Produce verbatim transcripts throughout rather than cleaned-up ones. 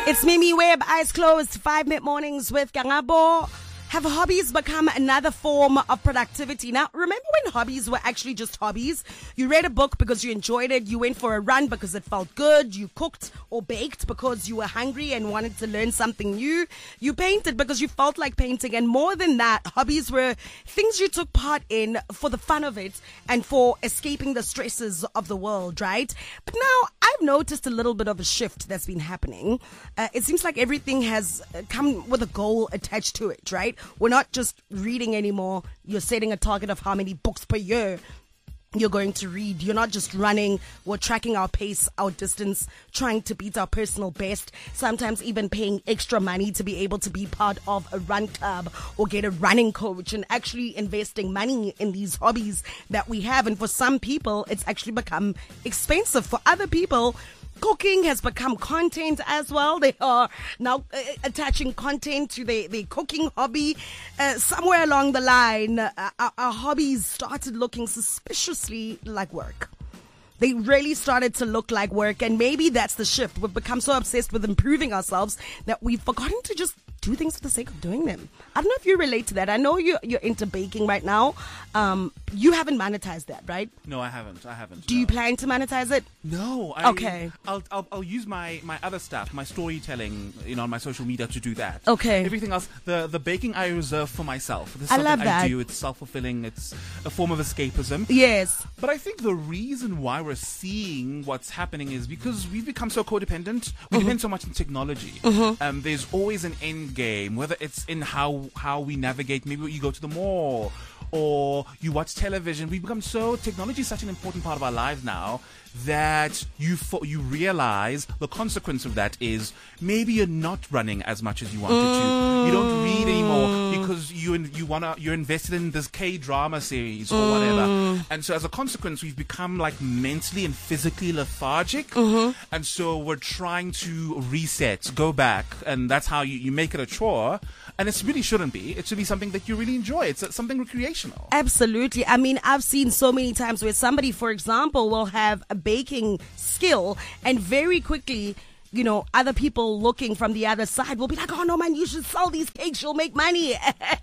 It's Mimi Webb, eyes closed, five minute mornings with Gangabo. Have hobbies become another form of productivity? Now, remember when hobbies were actually just hobbies? You read a book because you enjoyed it. You went for a run because it felt good. You cooked or baked because you were hungry and wanted to learn something new. You painted because you felt like painting. And more than that, hobbies were things you took part in for the fun of it and for escaping the stresses of the world, right? But now I've noticed a little bit of a shift that's been happening. Uh, it seems like everything has come with a goal attached to it, right? We're not just reading anymore. You're setting a target of how many books per year you're going to read. You're not just running. We're tracking our pace, our distance, trying to beat our personal best, sometimes even paying extra money to be able to be part of a run club or get a running coach, and actually investing money in these hobbies that we have. And for some people, it's actually become expensive. For other people, cooking has become content as well. They are now uh, attaching content to their, their cooking hobby. Uh, somewhere along the line, uh, our, our hobbies started looking suspiciously like work. They really started to look like work, and maybe that's the shift. We've become so obsessed with improving ourselves that we've forgotten to just do things for the sake of doing them. I don't know if you relate to that. I know you're, you're into baking right now. Um, you haven't monetized that, right? No, I haven't. I haven't. Do no. you plan to monetize it? No. I, okay. I'll, I'll I'll use my, my other stuff, my storytelling, you know, on my social media to do that. Okay. Everything else, the the baking I reserve for myself. This is I something love that. I do. It's self-fulfilling. It's a form of escapism. Yes. But I think the reason why we're seeing what's happening is because we've become so codependent. We Mm-hmm. depend so much on technology. Mm-hmm. Um, there's always an end game, whether it's in how how we navigate. Maybe you go to the mall or you watch television. We've become so, technology is such an important part of our lives now that you fo- you realize the consequence of that is maybe you're not running as much as you wanted mm. to. You don't read anymore because you you wanna you're invested in this K-drama series or mm. whatever. And so as a consequence, we've become like mentally and physically lethargic. Mm-hmm. And so we're trying to reset, go back, and that's how you, you make it a chore. And it really shouldn't be. It should be something that you really enjoy. It's something recreational. Absolutely. I mean, I've seen so many times where somebody, for example, will have a baking skill and very quickly, you know, other people looking from the other side will be like, oh no man, you should sell these cakes, you'll make money.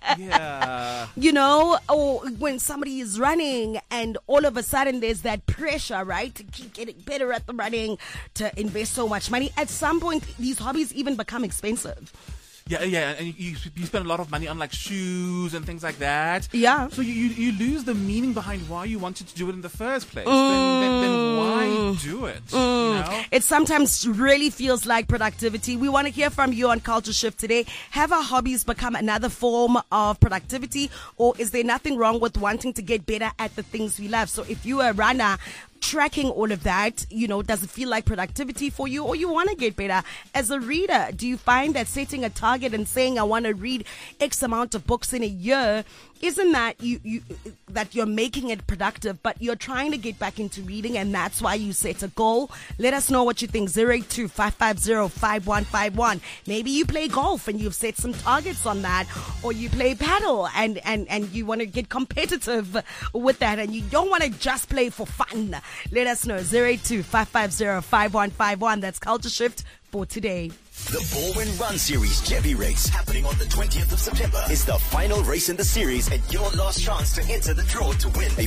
Yeah. You know, or when somebody is running and all of a sudden there's that pressure, right, to keep getting better at the running, to invest so much money. At some point, these hobbies even become expensive. Yeah, yeah, and you you spend a lot of money on like shoes and things like that. Yeah. So you you, you lose the meaning behind why you wanted to do it in the first place. Mm. Then, then then why do it? Mm. You know? It sometimes really feels like productivity. We want to hear from you on Culture Shift today. Have our hobbies become another form of productivity, or is there nothing wrong with wanting to get better at the things we love? So if you're a runner, tracking all of that, you know, does it feel like productivity for you, or you want to get better? As a reader, do you find that setting a target and saying I want to read X amount of books in a year, isn't that you, you that you're making it productive, but you're trying to get back into reading and that's why you set a goal? Let us know what you think. zero eight two, five five zero, five one five one. Maybe you play golf and you've set some targets on that, or you play paddle and, and, and you want to get competitive with that and you don't want to just play for fun. Let us know. zero eight two, five five zero, five one five one. That's Culture Shift for today. The Baldwin Run Series Chevy Race, happening on the twentieth of September, is the final race in the series and your last chance to enter the draw to win a